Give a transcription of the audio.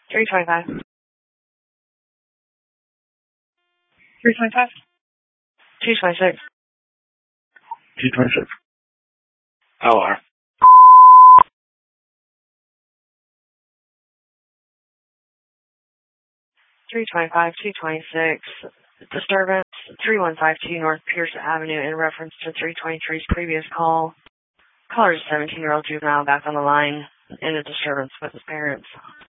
325. 325. 226. 226. LR. 325, 226. Disturbance 3152 North Pierce Avenue in reference to 323's previous call. Caller is a 17-year-old juvenile back on the line in a disturbance with his parents.